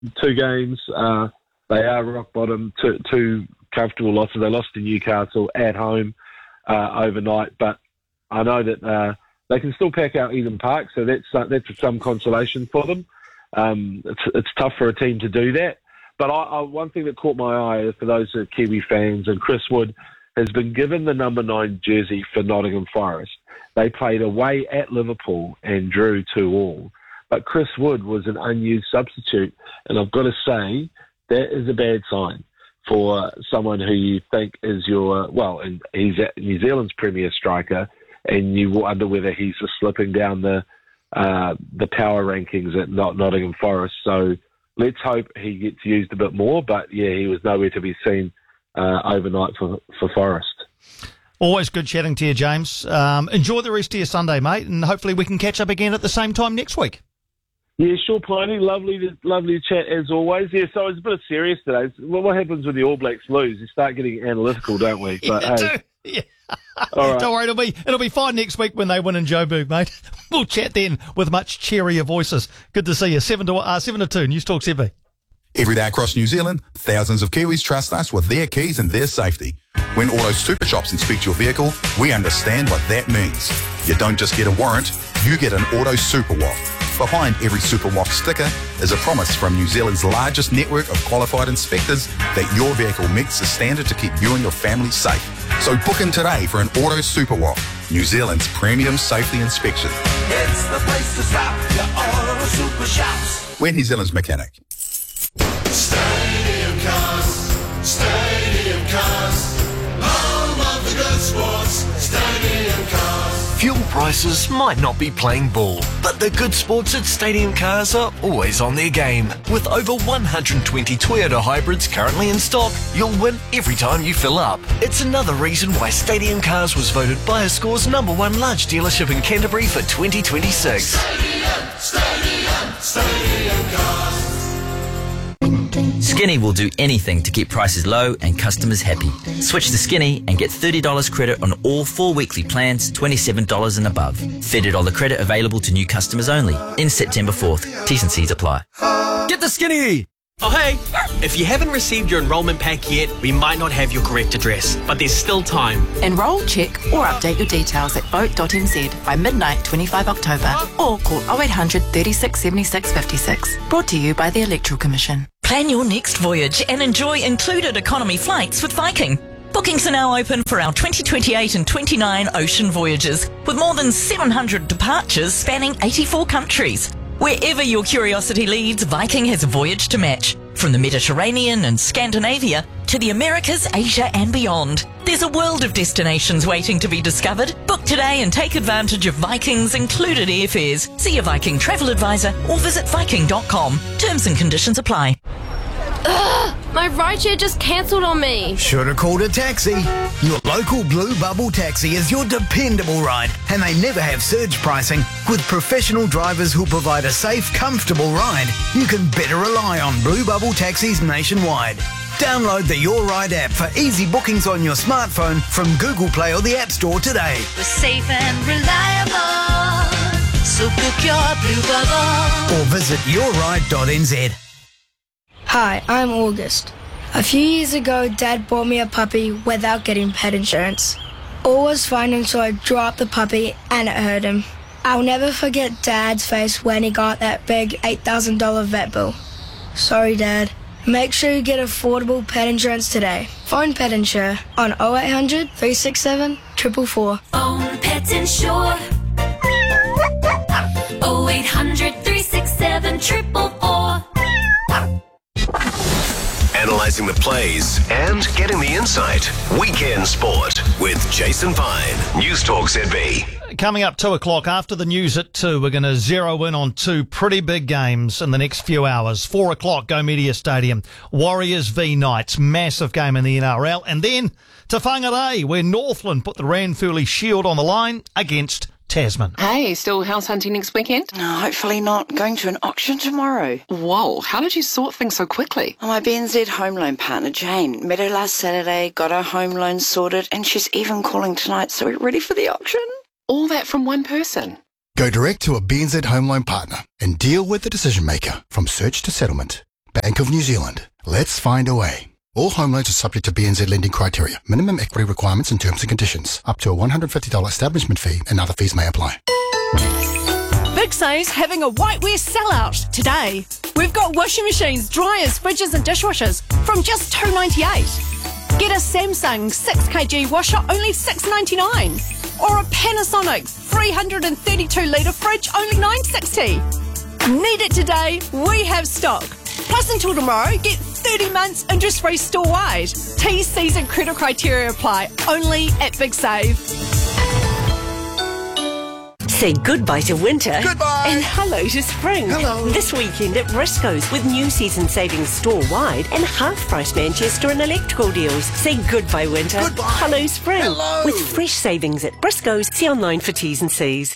2 games. They are rock bottom. Two comfortable losses. They lost to Newcastle at home overnight, but I know that they can still pack out Eden Park, so that's some consolation for them. It's tough for a team to do that. But one thing that caught my eye for those Kiwi fans, and Chris Wood has been given the number 9 jersey for Nottingham Forest. They played away at Liverpool and drew 2-2. But Chris Wood was an unused substitute, and I've got to say that is a bad sign for someone who you think is and he's New Zealand's premier striker, and you wonder whether he's just slipping down the power rankings at Nottingham Forest. So let's hope he gets used a bit more. But yeah, he was nowhere to be seen overnight for Forest. Always good chatting to you, James. Enjoy the rest of your Sunday, mate, and hopefully we can catch up again at the same time next week. Yeah, sure, Pliny. Lovely to chat as always. Yeah, so it's a bit serious today. What happens when the All Blacks lose? You start getting analytical, don't we? But yeah. All right. Don't worry, it'll be fine next week when they win in Joburg, mate. We'll chat then with much cheerier voices. Good to see you. 7 to 2, News Talk ZB. Every day across New Zealand, thousands of Kiwis trust us with their keys and their safety. When Auto Super Shops inspect your vehicle, we understand what that means. You don't just get a warrant, you get an Auto Super WAF. Behind every Super WAF sticker is a promise from New Zealand's largest network of qualified inspectors that your vehicle meets the standard to keep you and your family safe. So book in today for an Auto Super WAF, New Zealand's premium safety inspection. It's the place to stop, your Auto Super Shops. We're New Zealand's mechanic. Stadium Cars, home of the good sports, Stadium Cars. Fuel prices might not be playing ball, but the good sports at Stadium Cars are always on their game. With over 120 Toyota hybrids currently in stock, you'll win every time you fill up. It's another reason why Stadium Cars was voted BuyerScore's #1 large dealership in Canterbury for 2026. Stadium Cars. Skinny will do anything to keep prices low and customers happy. Switch to Skinny and get $30 credit on all 4 weekly plans, $27 and above. $30 credit available to new customers only. In September 4th. T's and C's apply. Get the Skinny! Oh hey, if you haven't received your enrolment pack yet, we might not have your correct address, but there's still time. Enrol, check or update your details at vote.nz by midnight 25 October or call 0800 36 76 56. Brought to you by the Electoral Commission. Plan your next voyage and enjoy included economy flights with Viking. Bookings are now open for our 2028 and 29 ocean voyages, with more than 700 departures spanning 84 countries. Wherever your curiosity leads, Viking has a voyage to match. From the Mediterranean and Scandinavia to the Americas, Asia and beyond. There's a world of destinations waiting to be discovered. Book today and take advantage of Viking's included airfares. See a Viking travel advisor or visit viking.com. Terms and conditions apply. Ugh, my rideshare just cancelled on me. Should have called a taxi. Your local Blue Bubble taxi is your dependable ride, and they never have surge pricing. With professional drivers who provide a safe, comfortable ride, you can better rely on Blue Bubble taxis nationwide. Download the Your Ride app for easy bookings on your smartphone from Google Play or the App Store today. We're safe and reliable, so book your Blue Bubble. Or visit yourride.nz. Hi, I'm August. A few years ago, Dad bought me a puppy without getting pet insurance. All was fine until I drew up the puppy and it hurt him. I'll never forget Dad's face when he got that big $8,000 vet bill. Sorry, Dad. Make sure you get affordable pet insurance today. Phone Pet Insure on 0800 367 444. Phone Pet Insure 0800 367 444. Analysing the plays and getting the insight. Weekend Sport with Jason Pine. News Talk ZB. Coming up 2 o'clock after the news at 2, we're going to zero in on 2 pretty big games in the next few hours. 4 o'clock, Go Media Stadium. Warriors v Knights, massive game in the NRL. And then to Whangarei, where Northland put the Ranfurly Shield on the line against Tasman. Hey, still house hunting next weekend? No, hopefully not. Going to an auction tomorrow. Whoa, how did you sort things so quickly? My BNZ home loan partner, Jane, met her last Saturday, got her home loan sorted, and she's even calling tonight, so we're ready for the auction. All that from one person? Go direct to a BNZ home loan partner and deal with the decision maker from search to settlement. Bank of New Zealand. Let's find a way. All home loans are subject to BNZ lending criteria. Minimum equity requirements and terms and conditions. Up to a $150 establishment fee and other fees may apply. Big Save's having a whiteware sellout today. We've got washing machines, dryers, fridges and dishwashers from just $2.98. Get a Samsung 6kg washer only $6.99. Or a Panasonic 332-litre fridge only $9.60. Need it today? We have stock. Plus until tomorrow, get 30 months interest-free store-wide. T's, C's and credit criteria apply. Only at Big Save. Say goodbye to winter. Goodbye. And hello to spring. Hello. This weekend at Briscoe's with new season savings store-wide and half-price Manchester and electrical deals. Say goodbye winter. Goodbye. Hello spring. Hello. With fresh savings at Briscoe's. See online for T's and C's.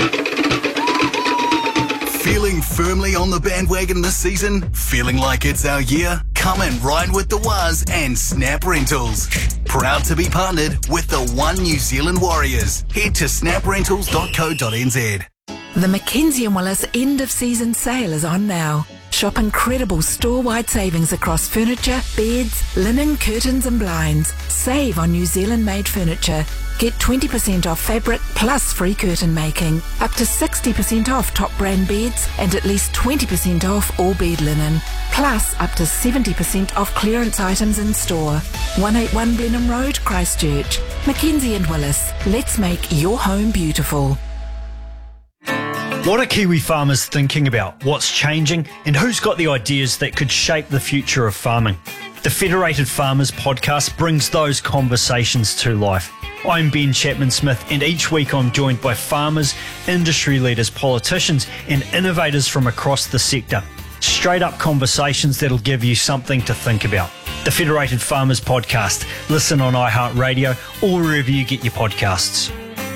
Feeling firmly on the bandwagon this season? Feeling like it's our year? Come and ride with the Waz and Snap Rentals. Proud to be partnered with the One New Zealand Warriors. Head to snaprentals.co.nz. The Mackenzie & Willis end of season sale is on now. Shop incredible store-wide savings across furniture, beds, linen, curtains and blinds. Save on New Zealand-made furniture. Get 20% off fabric plus free curtain making. Up to 60% off top brand beds and at least 20% off all bed linen. Plus up to 70% off clearance items in store. 181 Blenheim Road, Christchurch. Mackenzie & Willis. Let's make your home beautiful. What are Kiwi farmers thinking about? What's changing? And who's got the ideas that could shape the future of farming? The Federated Farmers podcast brings those conversations to life. I'm Ben Chapman-Smith, and each week I'm joined by farmers, industry leaders, politicians and innovators from across the sector. Straight up conversations that'll give you something to think about. The Federated Farmers podcast. Listen on iHeartRadio or wherever you get your podcasts.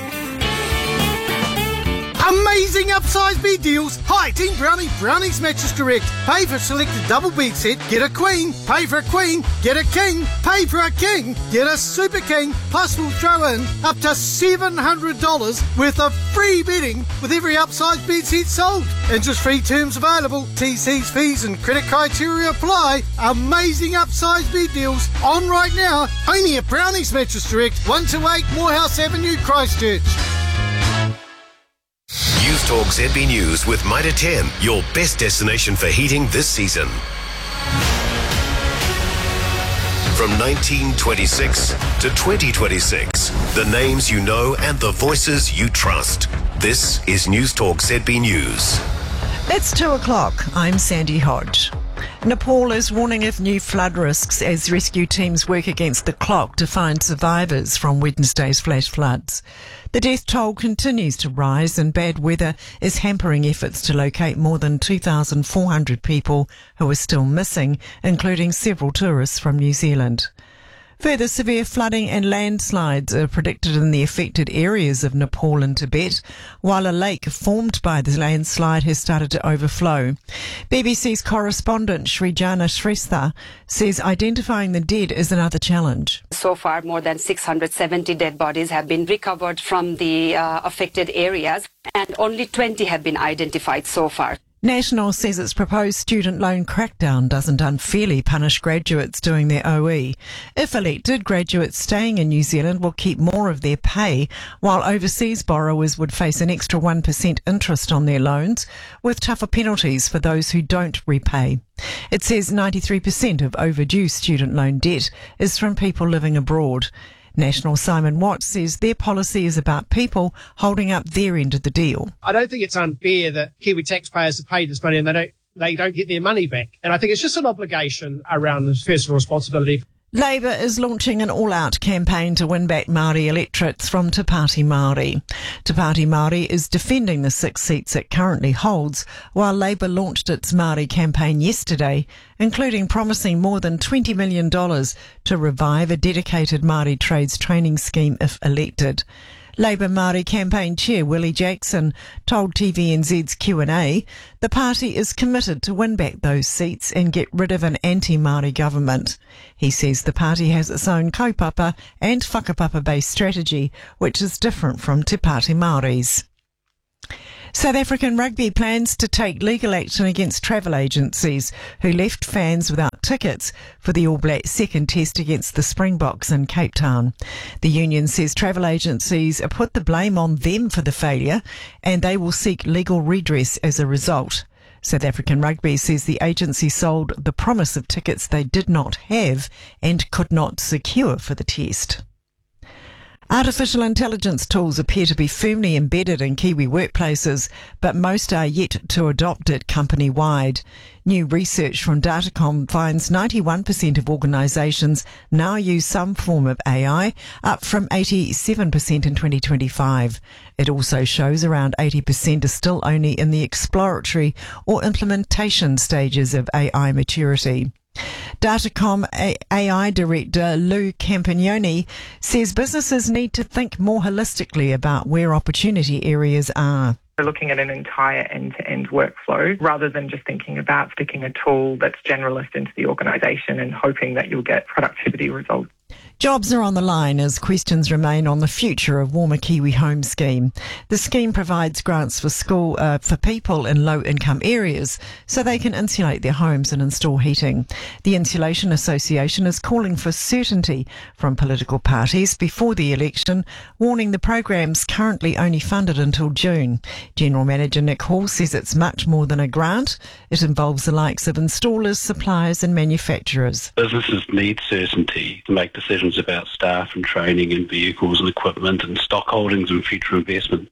Amazing upsize bed deals. Hi, Team Brownie, Brownie's Mattress Direct. Pay for a selected double bed set, get a queen. Pay for a queen, get a king. Pay for a king, get a super king. Plus we'll throw in up to $700 worth of free bedding with every upsize bed set sold. Interest-free terms available. TC's fees and credit criteria apply. Amazing upsize bed deals on right now. Only at Brownie's Mattress Direct, 128 Morehouse Avenue, Christchurch. News Talk ZB News with Mitre 10, your best destination for heating this season. From 1926 to 2026, the names you know and the voices you trust. This is News Talk ZB News. It's 2 o'clock. I'm Sandy Hodge. Nepal is warning of new flood risks as rescue teams work against the clock to find survivors from Wednesday's flash floods. The death toll continues to rise and bad weather is hampering efforts to locate more than 2,400 people who are still missing, including several tourists from New Zealand. Further severe flooding and landslides are predicted in the affected areas of Nepal and Tibet, while a lake formed by the landslide has started to overflow. BBC's correspondent Srijana Shrestha says identifying the dead is another challenge. So far, more than 670 dead bodies have been recovered from the affected areas, and only 20 have been identified so far. National says its proposed student loan crackdown doesn't unfairly punish graduates doing their OE. If elected, graduates staying in New Zealand will keep more of their pay, while overseas borrowers would face an extra 1% interest on their loans, with tougher penalties for those who don't repay. It says 93% of overdue student loan debt is from people living abroad. National Simon Watts says their policy is about people holding up their end of the deal. I don't think it's unfair that Kiwi taxpayers have paid this money and they don't get their money back. And I think it's just an obligation around personal responsibility. Labour is launching an all-out campaign to win back Māori electorates from Te Pāti Māori. Te Pāti Māori is defending the 6 seats it currently holds, while Labour launched its Māori campaign yesterday, including promising more than $20 million to revive a dedicated Māori trades training scheme if elected. Labour Māori campaign chair Willie Jackson told TVNZ's Q&A the party is committed to win back those seats and get rid of an anti-Māori government. He says the party has its own kaupapa and whakapapa-based strategy, which is different from Te Pāti Māori's. South African Rugby plans to take legal action against travel agencies who left fans without tickets for the All Blacks second test against the Springboks in Cape Town. The union says travel agencies put the blame on them for the failure and they will seek legal redress as a result. South African Rugby says the agency sold the promise of tickets they did not have and could not secure for the test. Artificial intelligence tools appear to be firmly embedded in Kiwi workplaces, but most are yet to adopt it company-wide. New research from Datacom finds 91% of organisations now use some form of AI, up from 87% in 2025. It also shows around 80% are still only in the exploratory or implementation stages of AI maturity. Datacom AI Director Lou Campagnoni says businesses need to think more holistically about where opportunity areas are. We're looking at an entire end-to-end workflow rather than just thinking about sticking a tool that's generalist into the organisation and hoping that you'll get productivity results. Jobs are on the line as questions remain on the future of Warmer Kiwi Home Scheme. The scheme provides grants for people in low-income areas so they can insulate their homes and install heating. The Insulation Association is calling for certainty from political parties before the election, warning the program's currently only funded until June. General Manager Nick Hall says it's much more than a grant. It involves the likes of installers, suppliers and manufacturers. Businesses need certainty to make decisions about staff and training and vehicles and equipment and stock holdings and future investment.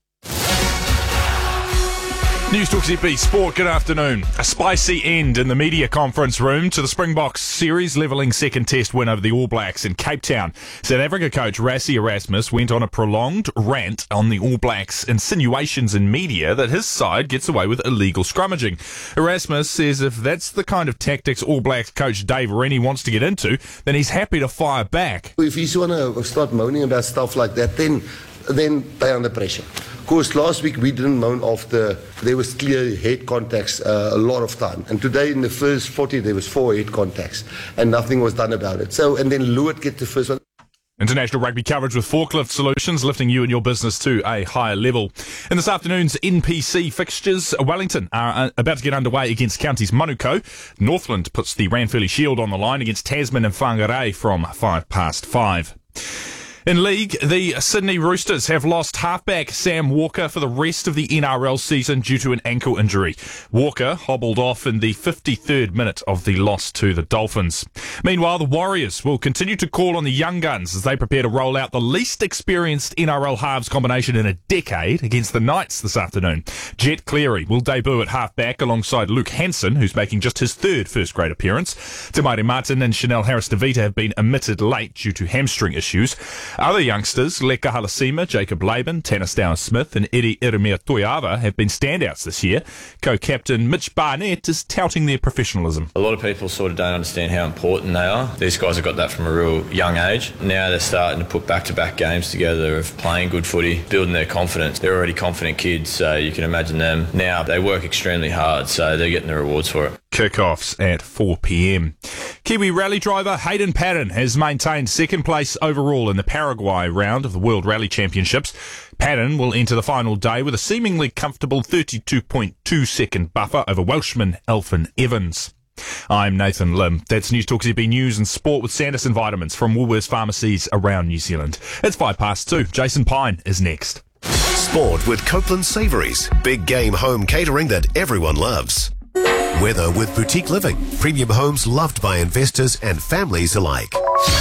News Talk ZB Sport, good afternoon. A spicy end in the media conference room to the Springboks series levelling second test win over the All Blacks in Cape Town. South Africa coach Rassie Erasmus went on a prolonged rant on the All Blacks' insinuations in media that his side gets away with illegal scrummaging. Erasmus says if that's the kind of tactics All Blacks coach Dave Rennie wants to get into, then he's happy to fire back. If he's want to start moaning about stuff like that, then they're under pressure. Of course, last week we didn't moan after there was clear head contacts a lot of time. And today in the first 40 there was 4 head contacts and nothing was done about it. So, and then Lewitt get the first one. International rugby coverage with Forklift Solutions, lifting you and your business to a higher level. In this afternoon's NPC fixtures, Wellington are about to get underway against Counties Manukau. Northland puts the Ranfurly Shield on the line against Tasman and Whangarei from 5:05. In league, the Sydney Roosters have lost halfback Sam Walker for the rest of the NRL season due to an ankle injury. Walker hobbled off in the 53rd minute of the loss to the Dolphins. Meanwhile, the Warriors will continue to call on the young guns as they prepare to roll out the least experienced NRL halves combination in a decade against the Knights this afternoon. Jet Cleary will debut at halfback alongside Luke Hanson, who's making just his third first-grade appearance. Tamari Martin and Chanel Harris-DeVita have been omitted late due to hamstring issues. Other youngsters, Leka Halasima, Jacob Laban, Tanner Stower-Smith and Eddie Iremia Toiava have been standouts this year. Co-captain Mitch Barnett is touting their professionalism. A lot of people sort of don't understand how important they are. These guys have got that from a real young age. Now they're starting to put back-to-back games together of playing good footy, building their confidence. They're already confident kids, so you can imagine them. Now they work extremely hard, so they're getting the rewards for it. Kickoffs at 4 p.m. Kiwi rally driver Hayden Paddon has maintained second place overall in the Paraguay round of the World Rally Championships. Paddon will enter the final day with a seemingly comfortable 32.2 second buffer over Welshman Elfyn Evans. I'm Nathan Lim. That's News Talk ZB News and Sport with Sanderson Vitamins from Woolworths pharmacies around New Zealand. It's 2:05. Jason Pine is next. Sport with Copeland Savouries. Big game home catering that everyone loves. Weather with Boutique Living. Premium homes loved by investors and families alike.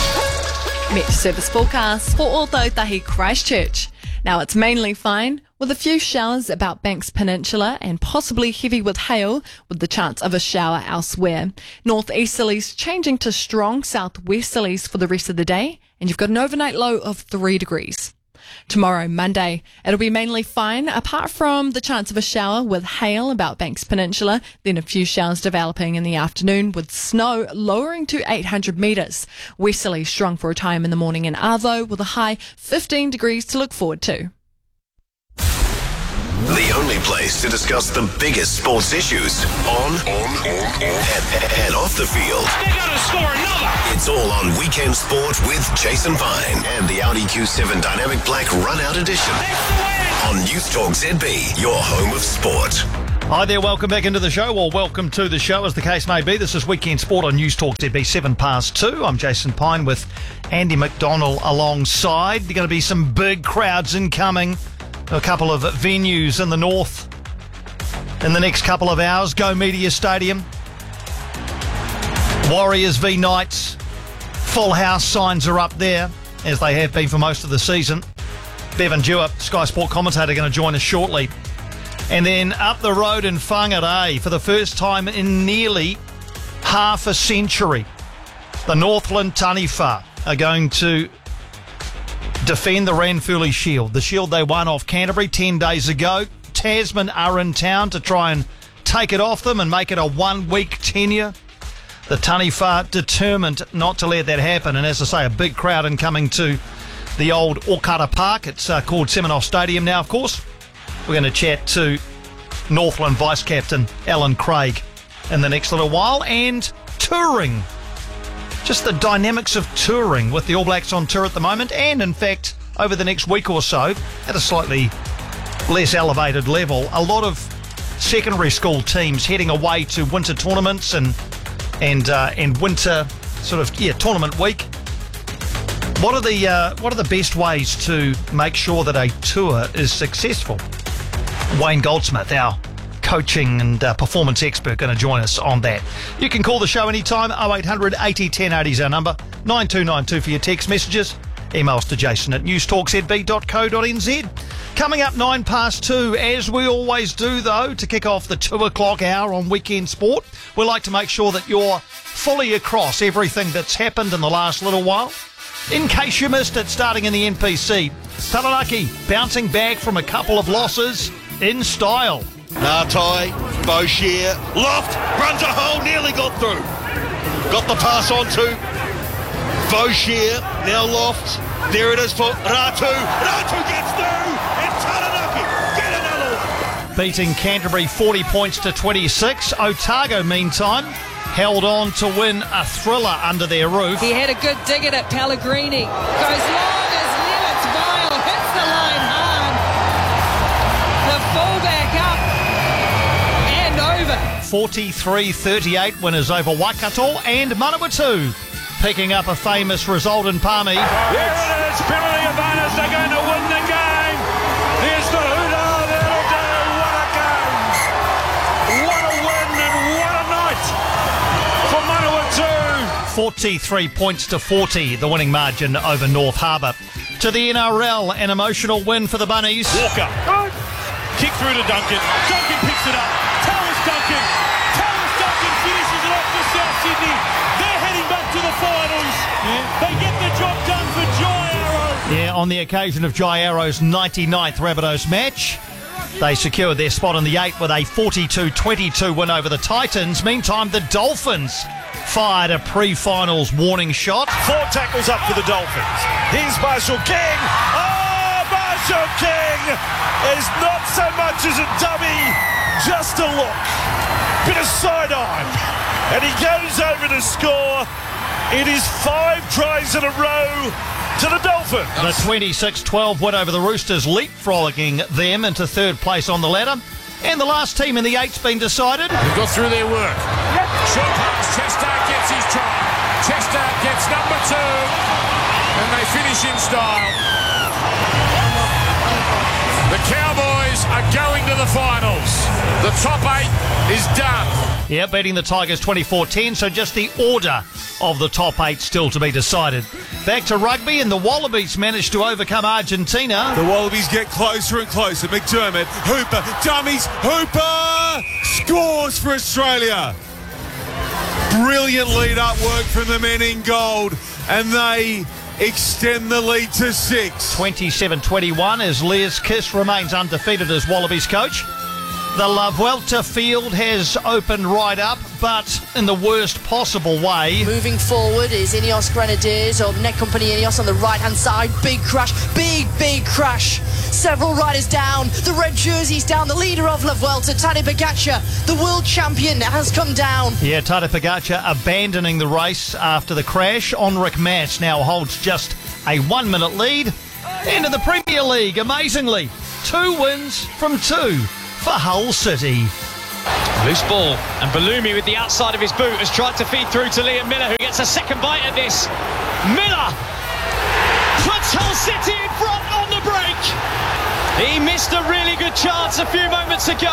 Met service forecast for Ōtautahi Christchurch. Now it's mainly fine, with a few showers about Banks Peninsula and possibly heavy with hail, with the chance of a shower elsewhere. Northeasterlies changing to strong southwesterlies for the rest of the day, and you've got an overnight low of 3 degrees. Tomorrow, Monday, it'll be mainly fine, apart from the chance of a shower with hail about Banks Peninsula, then a few showers developing in the afternoon with snow lowering to 800 metres. Westerly strong for a time in the morning in Arvo with a high 15 degrees to look forward to. The only place to discuss the biggest sports issues on and off the field. They're going to score another. It's all on Weekend Sport with Jason Pine and the Audi Q7 Dynamic Black Run-Out Edition. On News Talk ZB, your home of sport. Hi there, welcome back into the show, or welcome to the show as the case may be. This is Weekend Sport on News Talk ZB 2:07. I'm Jason Pine with Andy McDonald alongside. There are going to be some big crowds incoming. A couple of venues in the north in the next couple of hours. Go Media Stadium. Warriors v Knights. Full house signs are up there, as they have been for most of the season. Bevan Dewar, Sky Sport commentator, going to join us shortly. And then up the road in Whangarei, for the first time in nearly half a century, the Northland Taniwha are going to defend the Ranfurly Shield. The shield they won off Canterbury 10 days ago. Tasman are in town to try and take it off them and make it a one-week tenure. The Taniwha determined not to let that happen. And as I say, a big crowd incoming to the old Okara Park. It's called Seminoff Stadium now, of course. We're going to chat to Northland Vice-Captain Alan Craig in the next little while. And touring. Just the dynamics of touring with the All Blacks on tour at the moment. And, in fact, over the next week or so, at a slightly less elevated level, a lot of secondary school teams heading away to winter tournaments and winter tournament week. What are the best ways to make sure that a tour is successful? Wayne Goldsmith, our coaching and performance expert, going to join us on that. You can call the show anytime. 0800 80 1080 is our number. 9292 for your text messages. Emails to jason@newstalkzb.co.nz. Coming up 2:09, as we always do, though, to kick off the 2 o'clock hour on Weekend Sport, we like to make sure that you're fully across everything that's happened in the last little while. In case you missed it, starting in the NPC, Taranaki bouncing back from a couple of losses in style. Ngatai, Boshier, Loft, runs a hole, nearly got through. Got the pass on to Boshier, now Loft. There it is for Ratu. Ratu gets through, and Taranaki get another one. Beating Canterbury 40 points to 26. Otago, meantime, held on to win a thriller under their roof. He had a good dig at it, Pellegrini. Goes long as Lewis Vile hits the line hard. The fullback up and over. 43-38 winners over Waikato and Manawatu, picking up a famous result in Palmy. There it is, penalty of bonus, they're going to win the game. There's the Huda, that'll do, what a game. What a win and what a night for Manawatu. 43 points to 40, the winning margin over North Harbour. To the NRL, an emotional win for the Bunnies. Walker, kick through to Duncan. Duncan picks it up. Tallis Duncan finishes it off for South Sydney. They're heading back to the finals. Yeah. They get the job done for Jai Arrow. Yeah, on the occasion of Jai Arrow's 99th Rabbitohs match, they secured their spot in the 8 with a 42-22 win over the Titans. Meantime, the Dolphins fired a pre-finals warning shot. 4 tackles up for the Dolphins. Here's Marshall King. Oh, Marshall King is not so much as a dummy, just a look. Bit of side-eye. And he goes over to score. It is 5 tries in a row to the Dolphins. The 26-12 win over the Roosters, leapfrogging them into third place on the ladder. And the last team in the 8's been decided. They've got through their work. Short pass, Chester gets his try. Chester gets number 2. And they finish in style. The Cowboys are going to the finals. The top 8 is done. Yeah, beating the Tigers 24-10, so just the order of the top 8 still to be decided. Back to rugby, and the Wallabies managed to overcome Argentina. The Wallabies get closer and closer. McDermott, Hooper, dummies, Hooper scores for Australia. Brilliant lead-up work from the men in gold, and they extend the lead to 6. 27-21 as Les Kiss remains undefeated as Wallabies coach. The La Vuelta field has opened right up, but in the worst possible way. Moving forward is Ineos Grenadiers, or Net Company Ineos on the right-hand side. Big crash, big crash Several riders down. The red jersey's down. The leader of La Vuelta, Tadej Pogacar, the world champion, has come down. Yeah, Tadej Pogacar abandoning the race after the crash. Enric Mas now holds just a 1 minute lead. Into the Premier League, amazingly. 2 wins from 2 for Hull City. Loose ball, and Bellumi with the outside of his boot has tried to feed through to Liam Miller, who gets a second bite at this. Miller puts Hull City in front on the break. He missed a really good chance a few moments ago,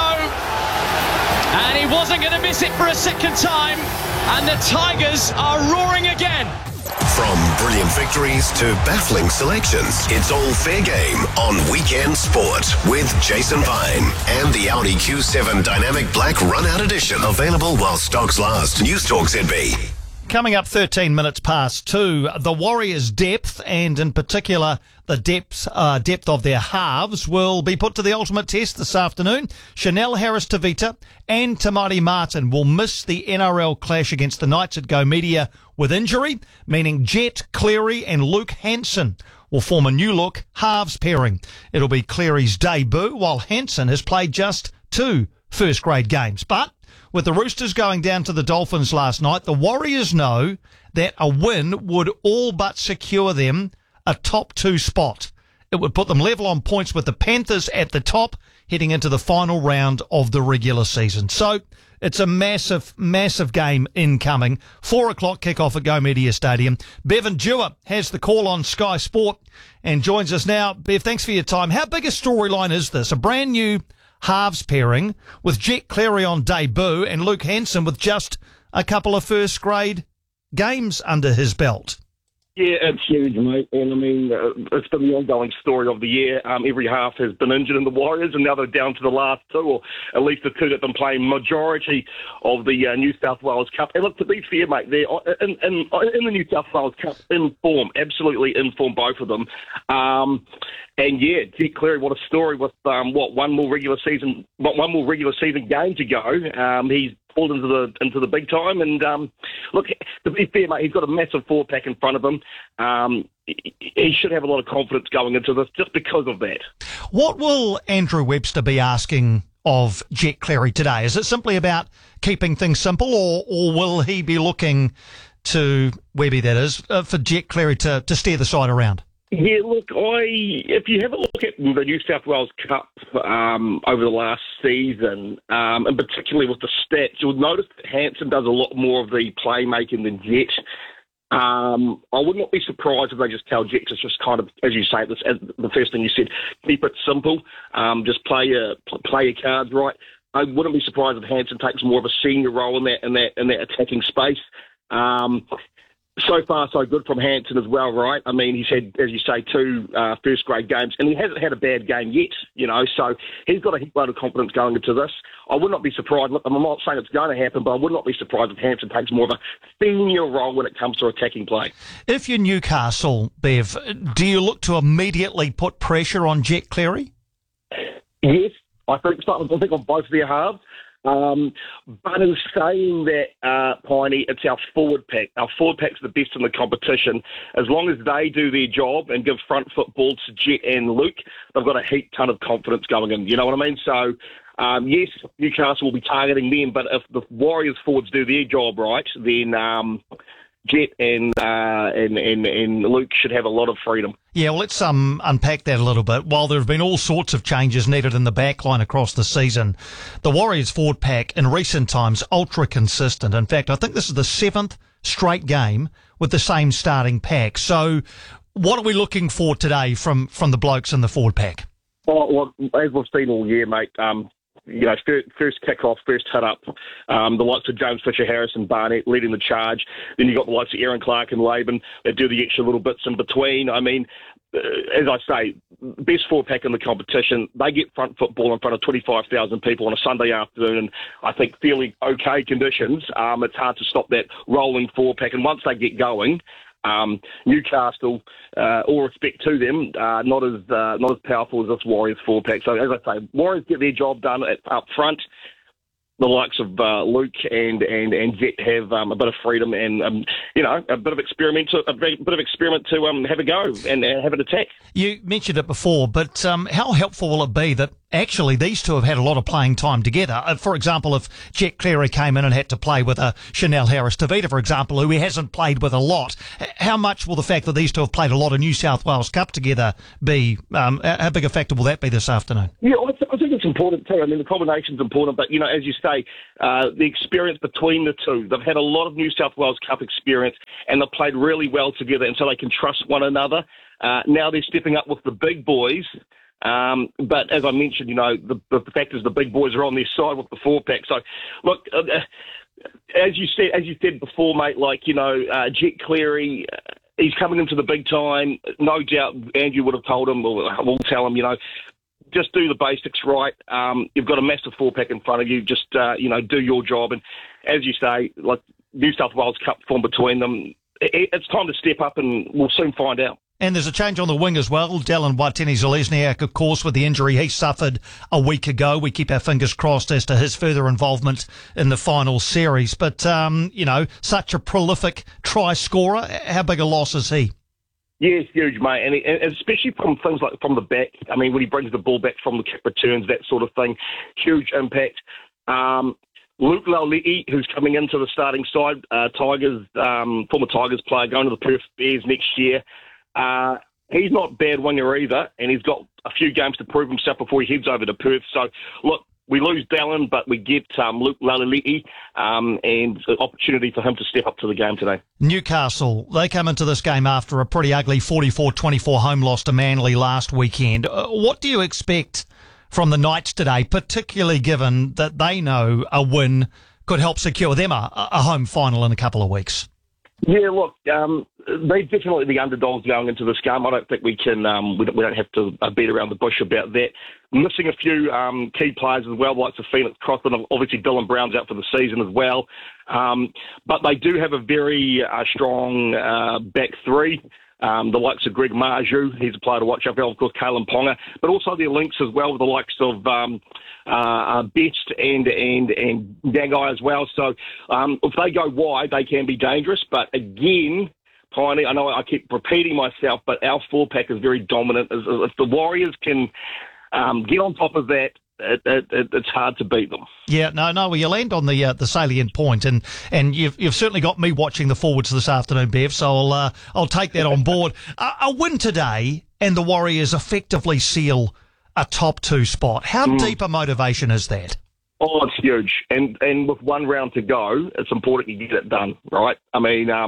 and he wasn't going to miss it for a second time, and the Tigers are roaring again. From brilliant victories to baffling selections, it's all fair game on Weekend Sport with Jason Pine and the Audi Q7 Dynamic Black Run-Out Edition. Available while stocks last. News Talk ZB. Coming up 13 minutes past 2, the Warriors' depth, and in particular the depth of their halves, will be put to the ultimate test this afternoon. Chanel Harris-Tavita and Tamari Martin will miss the NRL clash against the Knights at Go Media with injury, meaning Jet Cleary and Luke Hansen will form a new-look halves pairing. It'll be Cleary's debut, while Hansen has played just 2 first-grade games. But with the Roosters going down to the Dolphins last night, the Warriors know that a win would all but secure them a top 2 spot. It would put them level on points with the Panthers at the top, heading into the final round of the regular season. So it's a massive, massive game incoming. 4 o'clock kickoff at Go Media Stadium. Bevan Dewar has the call on Sky Sport and joins us now. Bev, thanks for your time. How big a storyline is this? A brand new halves pairing with Jet Cleary on debut and Luke Hansen with just a couple of first grade games under his belt. Yeah, it's huge, mate. And I mean, it's been the ongoing story of the year. Every half has been injured in the Warriors, and now they're down to the last 2, or at least the 2 that have been playing majority of the New South Wales Cup. And look, to be fair, mate, they're in the New South Wales Cup, in form, absolutely in form, both of them. And yeah, Jet Cleary, what a story with one more regular season game to go. He's pulled into the big time, and look, to be fair, mate, he's got a massive 4-pack in front of him. He should have a lot of confidence going into this just because of that. What will Andrew Webster be asking of Jet Cleary today? Is it simply about keeping things simple, or will he be looking to Webby, that is, for Jet Cleary to steer the side around? Yeah, look, if you have a look at the New South Wales Cup over the last season, and particularly with the stats, you'll notice that Hansen does a lot more of the playmaking than Jet. I would not be surprised if they just tell Jet to just kind of, as you say, the first thing you said, keep it simple, just play your cards right. I wouldn't be surprised if Hansen takes more of a senior role in that attacking space. So far, so good from Hansen as well, right? I mean, he's had, as you say, 2 first-grade games, and he hasn't had a bad game yet, so he's got a heap load of confidence going into this. I would not be surprised. Look, I'm not saying it's going to happen, but I would not be surprised if Hansen takes more of a senior role when it comes to attacking play. If you're Newcastle, Bev, do you look to immediately put pressure on Jet Cleary? Yes, I think on both of their halves. But in saying that, Piney, it's our forward pack. Our forward pack's the best in the competition. As long as they do their job and give front foot balls to Jet and Luke, they've got a heap ton of confidence going in. You know what I mean? So, yes, Newcastle will be targeting them, but if the Warriors forwards do their job right, then Jet and Luke should have a lot of freedom. Yeah, well, let's unpack that a little bit. While there have been all sorts of changes needed in the back line across the season, the Warriors forward pack in recent times ultra consistent. In fact, I think this is the 7th straight game with the same starting pack. So what are we looking for today from the blokes in the forward pack? Oh, well, as we've seen all year, mate, first kick-off, first hit-up, the likes of James Fisher-Harris and Barnett leading the charge. Then you've got the likes of Aaron Clark and Laban that do the extra little bits in between. I mean, as I say, best 4-pack in the competition. They get front football in front of 25,000 people on a Sunday afternoon, and I think fairly okay conditions. It's hard to stop that rolling 4-pack, and once they get going, Newcastle, all respect to them, not as powerful as this Warriors 4-pack. So as I say, Warriors get their job done up front. the likes of Luke and Zet have a bit of freedom and a bit of experiment to have a go and have an attack. You mentioned it before, but how helpful will it be that actually these two have had a lot of playing time together? For example, if Jet Cleary came in and had to play with a Chanel Harris-Tavita, for example, who he hasn't played with a lot, how much will the fact that these two have played a lot of New South Wales Cup together be? How big a factor will that be this afternoon? Yeah, I think it's important too. I mean, the combination's important, but as you say, the experience between the two, they've had a lot of New South Wales Cup experience and they've played really well together, and so they can trust one another. Now they're stepping up with the big boys. But as I mentioned, the fact is the big boys are on their side with the 4-pack. So, look, as you said before, mate, Jet Cleary, he's coming into the big time. No doubt Andrew would have told him, or we'll tell him, just do the basics right. You've got a massive 4-pack in front of you. Just, do your job. And as you say, like New South Wales Cup form between them, it's time to step up and we'll soon find out. And there's a change on the wing as well. Dallin Watene-Zelezniak, of course, with the injury he suffered a week ago. We keep our fingers crossed as to his further involvement in the final series. But, such a prolific try scorer. How big a loss is he? Yeah, it's huge, mate. And especially from things like from the back. I mean, when he brings the ball back from the kick returns, that sort of thing. Huge impact. Luke Lauliti, who's coming into the starting side, Tigers, former Tigers player, going to the Perth Bears next year. He's not bad winger either, and he's got a few games to prove himself before he heads over to Perth. So, look, we lose Dallin, but we get Luke Lauliti, and an opportunity for him to step up to the game today. Newcastle, they come into this game after a pretty ugly 44-24 home loss to Manly last weekend. What do you expect from the Knights today, particularly given that they know a win could help secure them a home final in a couple of weeks? Yeah, look, they're definitely the underdogs going into this game. I don't think we can, we don't have to beat around the bush about that. Missing a few key players as well, like Phoenix Crossan. Obviously, Dylan Brown's out for the season as well. But they do have a very strong back three. The likes of Greg Marju, he's a player to watch out for, of course, Kalen Ponga, but also their links as well with the likes of Best and Dagai as well. So if they go wide, they can be dangerous. But again, Piney, I know I keep repeating myself, but our 4-pack is very dominant. If the Warriors can get on top of that, it's hard to beat them. Yeah, no. Well, you land on the salient point, and you've certainly got me watching the forwards this afternoon, Bev. So I'll take that on board. A win today, and the Warriors effectively seal a top 2 spot. How deep a motivation is that? Oh, it's huge, and with one round to go, it's important you get it done, right? I mean, I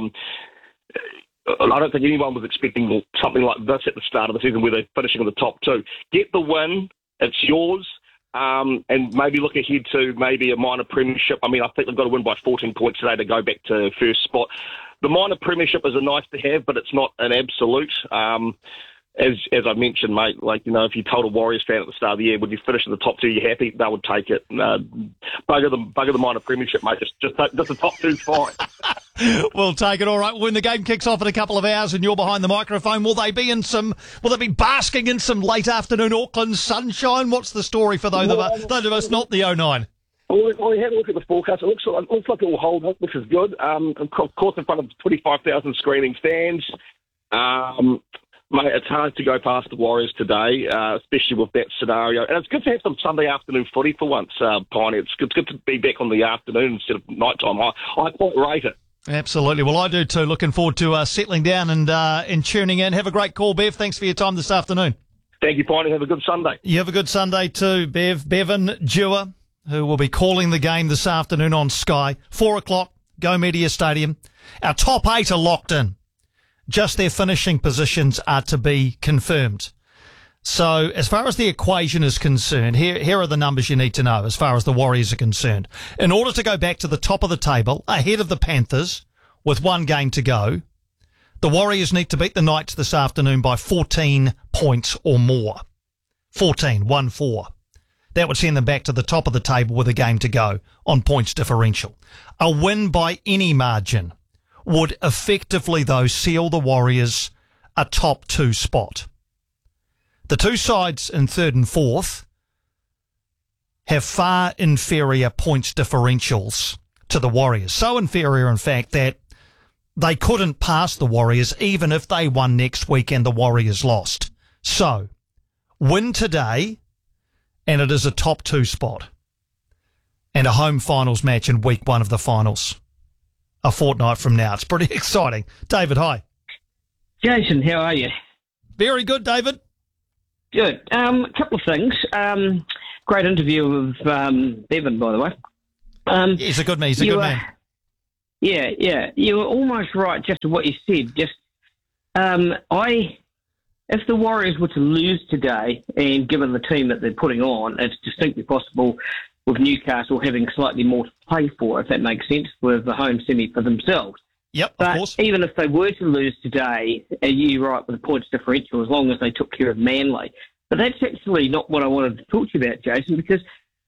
don't think anyone was expecting something like this at the start of the season, where they're finishing in the top 2. Get the win; it's yours. And maybe look ahead to maybe a minor premiership. I mean, I think they've got to win by 14 points today to go back to first spot. The minor premiership is a nice to have, but it's not an absolute. As I mentioned, mate, if you told a Warriors fan at the start of the year, would you finish in the top 2, you're happy, they would take it. Bugger the minor premiership, mate. Just the top 2's fine. We'll take it. All right. When the game kicks off in a couple of hours and you're behind the microphone, will they be basking in some late afternoon Auckland sunshine? What's the story for those of us not the 09? Well, we had a look at the forecast. It looks like it will hold up, which is good. Of course, in front of 25,000 screaming fans. Mate, it's hard to go past the Warriors today, especially with that scenario. And it's good to have some Sunday afternoon footy for once, Piney. It's good to be back on the afternoon instead of night time. I quite rate it. Absolutely. Well, I do too. Looking forward to settling down and tuning in. Have a great call, Bev. Thanks for your time this afternoon. Thank you, Piney. Have a good Sunday. You have a good Sunday too, Bev. Bevan Dewar, who will be calling the game this afternoon on Sky. 4 o'clock, Go Media Stadium. Our top 8 are locked in. Just their finishing positions are to be confirmed. So as far as the equation is concerned, here are the numbers you need to know as far as the Warriors are concerned. In order to go back to the top of the table, ahead of the Panthers, with 1 game to go, the Warriors need to beat the Knights this afternoon by 14 points or more. 1-4. That would send them back to the top of the table with a game to go on points differential. A win by any margin would effectively, though, seal the Warriors a top 2 spot. The 2 sides in 3rd and 4th have far inferior points differentials to the Warriors. So inferior, in fact, that they couldn't pass the Warriors even if they won next week and the Warriors lost. So, win today, and it is a top 2 spot. And a home finals match in week 1 of the finals. A fortnight from now. It's pretty exciting. David, hi. Jason, how are you? Very good, David. Good. A couple of things. Great interview with Bevan, by the way. He's a good man. He's a good man. Yeah. You were almost right just to what you said. Just, if the Warriors were to lose today, and given the team that they're putting on, it's distinctly possible with Newcastle having slightly more to play for, if that makes sense, with the home semi for themselves. Yep, but of course. Even if they were to lose today, you're right with the points differential, as long as they took care of Manly. But that's actually not what I wanted to talk to you about, Jason, because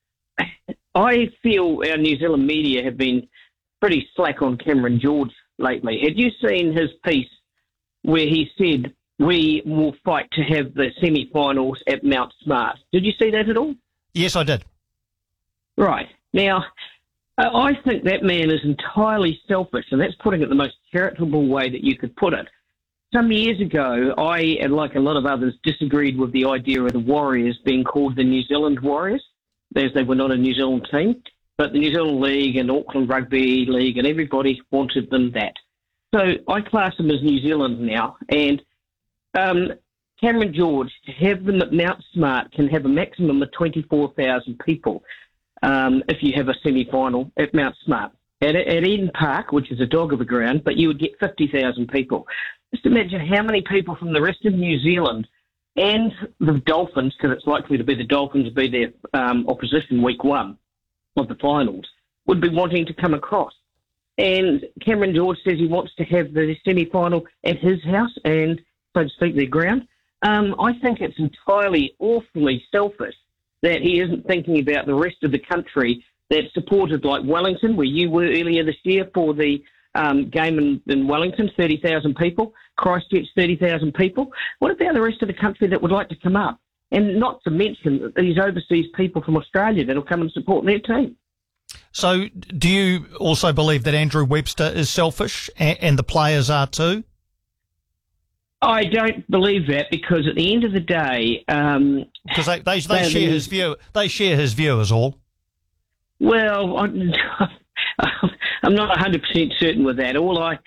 I feel our New Zealand media have been pretty slack on Cameron George lately. Had you seen his piece where he said, we will fight to have the semi-finals at Mount Smart? Did you see that at all? Yes, I did. Right. Now, I think that man is entirely selfish, and that's putting it the most charitable way that you could put it. Some years ago, I, and like a lot of others, disagreed with the idea of the Warriors being called the New Zealand Warriors, as they were not a New Zealand team. But the New Zealand League and Auckland Rugby League and everybody wanted them that. So I class them as New Zealand now. And Cameron George, to have them at Mount Smart, can have a maximum of 24,000 people if you have a semi-final at Mount Smart. At Eden Park, which is a dog of a ground, but you would get 50,000 people. Just imagine how many people from the rest of New Zealand and the Dolphins, because it's likely to be the Dolphins to be their opposition week 1 of the finals, would be wanting to come across. And Cameron George says he wants to have the semi-final at his house and, so to speak, their ground. I think it's entirely awfully selfish that he isn't thinking about the rest of the country that's supported, like Wellington, where you were earlier this year for the game in Wellington, 30,000 people. Christchurch, 30,000 people. What about the rest of the country that would like to come up? And not to mention these overseas people from Australia that will come and support their team. So do you also believe that Andrew Webster is selfish and the players are too? I don't believe that, because at the end of the day... Because they share his view. They share his view is all. Well, I'm not 100% certain with that.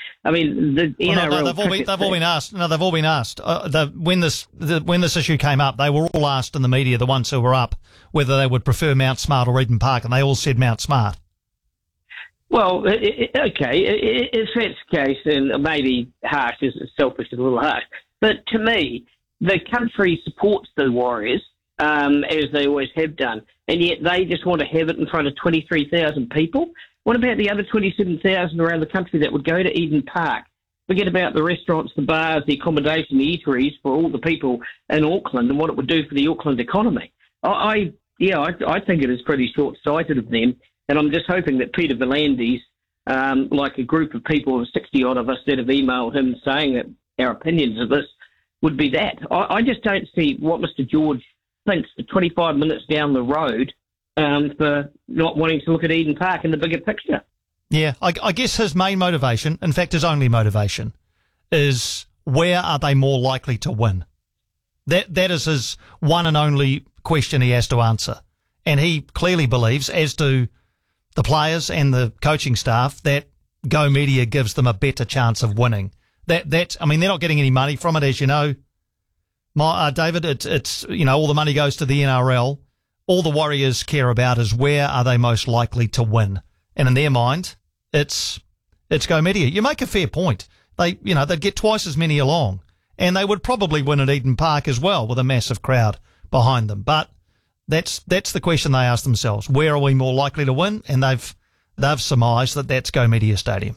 They've all been asked. No, they've all been asked. When this issue came up, they were all asked in the media, the ones who were up, whether they would prefer Mount Smart or Eden Park, and they all said Mount Smart. Well, okay, if that's the case, then maybe harsh is selfish, is a little harsh. But to me, the country supports the Warriors, as they always have done, and yet they just want to have it in front of 23,000 people. What about the other 27,000 around the country that would go to Eden Park? Forget about the restaurants, the bars, the accommodation, the eateries for all the people in Auckland and what it would do for the Auckland economy. I think it is pretty short-sighted of them, and I'm just hoping that Peter V'landys, like a group of people, 60-odd of us that have emailed him saying that our opinions of this would be that. I just don't see what Mr. George thinks for 25 minutes down the road for not wanting to look at Eden Park in the bigger picture. Yeah, I guess his main motivation, in fact his only motivation, is where are they more likely to win? That is his one and only question he has to answer. And he clearly believes, as do the players and the coaching staff, that Go Media gives them a better chance of winning. They're not getting any money from it, as you know. David, it's all the money goes to the NRL. All the Warriors care about is where are they most likely to win. And in their mind, it's Go Media. You make a fair point. They'd get twice as many along, and they would probably win at Eden Park as well with a massive crowd behind them. But that's the question they ask themselves. Where are we more likely to win? And they've surmised that that's Go Media Stadium.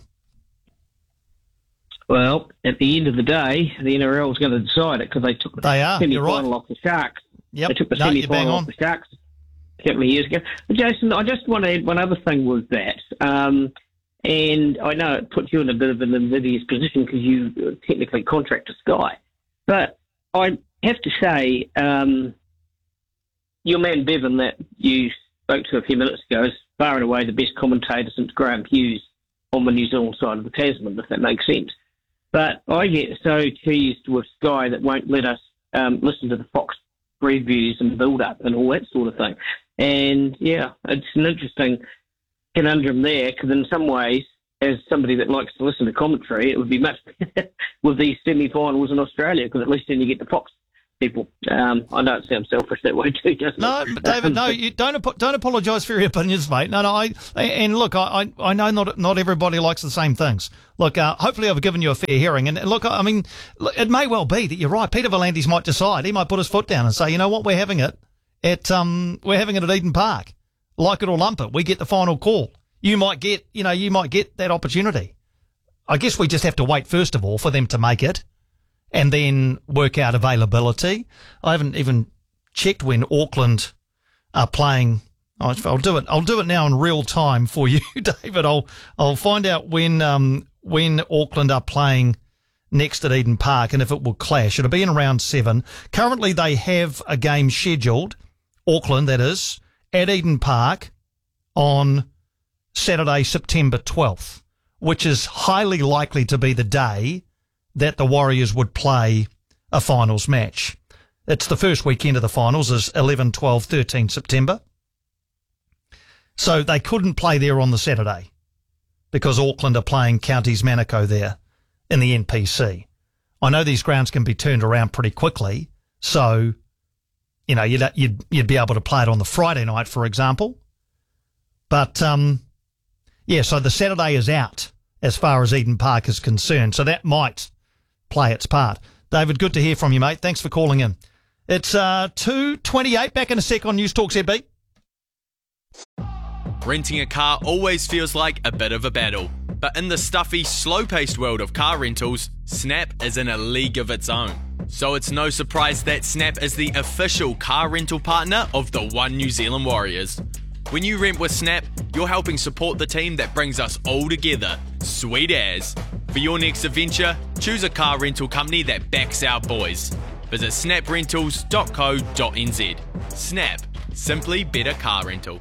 Well, at the end of the day, the NRL is going to decide it, because they took the semi-final off the Sharks. Yep. They took the semi-final off the Sharks a couple of years ago. But Jason, I just want to add one other thing with that. And I know it puts you in a bit of an invidious position because you technically contract to Sky. But I have to say, your man Bevan that you spoke to a few minutes ago, is far and away the best commentator since Graham Hughes on the New Zealand side of the Tasman, if that makes sense. But I get so teased with Sky that won't let us listen to the Fox previews and build-up and all that sort of thing. And, yeah, it's an interesting conundrum there, because in some ways, as somebody that likes to listen to commentary, it would be much better with these semi-finals in Australia, because at least then you get the Fox people. I know it sounds selfish that way too, doesn't it? No, David, no, you don't apologise for your opinions, mate. No, I know not everybody likes the same things. Look, hopefully I've given you a fair hearing. And look, I mean, it may well be that you're right. Peter V'landys might decide. He might put his foot down and say, you know what, we're having it at Eden Park. Like it or lump it, we get the final call. You might get that opportunity. I guess we just have to wait, first of all, for them to make it, and then work out availability. I haven't even checked when Auckland are playing. I'll do it now in real time for you, David. I'll find out when Auckland are playing next at Eden Park and if it will clash. It'll be in round 7. Currently, they have a game scheduled, Auckland that is, at Eden Park on Saturday, September 12th, which is highly likely to be the day that the Warriors would play a finals match. It's the first weekend of the finals, is 11, 12, 13 September. So they couldn't play there on the Saturday because Auckland are playing Counties Manukau there in the NPC. I know these grounds can be turned around pretty quickly, so you know you'd be able to play it on the Friday night, for example. But yeah, so the Saturday is out as far as Eden Park is concerned, so that might play its part. David, good to hear from you, mate. Thanks for calling in. It's 2:28. Back in a sec on News Talk ZB. Renting a car always feels like a bit of a battle, but in the stuffy, slow-paced world of car rentals, Snap is in a league of its own. So it's no surprise that Snap is the official car rental partner of the One New Zealand Warriors. When you rent with Snap, you're helping support the team that brings us all together. Sweet as. For your next adventure, choose a car rental company that backs our boys. Visit snaprentals.co.nz. Snap. Simply better car rental.